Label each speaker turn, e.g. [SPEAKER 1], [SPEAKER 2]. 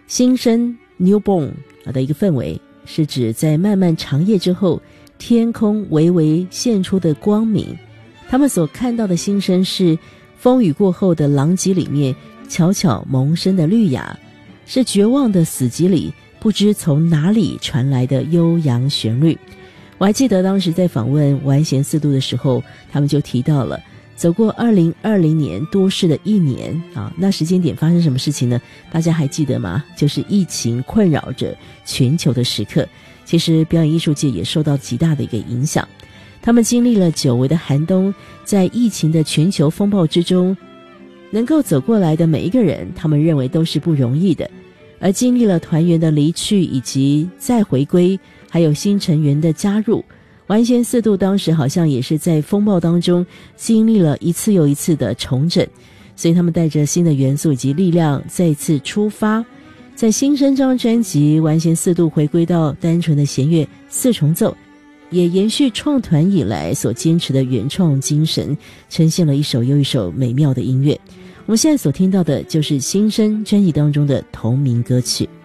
[SPEAKER 1] 新生 newborn 的一个氛围，是指在漫漫长夜之后，天空微微现出的光明。他们所看到的新生是风雨过后的狼藉里面悄悄萌生的绿芽，是绝望的死寂里不知从哪里传来的悠扬旋律。我还记得当时在访问完贤四度的时候，他们就提到了走过2020年多事的一年啊，那时间点发生什么事情呢？大家还记得吗？就是疫情困扰着全球的时刻。其实表演艺术界也受到极大的一个影响，他们经历了久违的寒冬，在疫情的全球风暴之中，能够走过来的每一个人，他们认为都是不容易的。而经历了团员的离去以及再回归，还有新成员的加入，完贤四度当时好像也是在风暴当中经历了一次又一次的重整，所以他们带着新的元素以及力量再次出发。在新生这张专辑，完贤四度回归到单纯的弦乐四重奏，也延续创团以来所坚持的原创精神，呈现了一首又一首美妙的音乐。我们现在所听到的就是新生专辑当中的同名歌曲。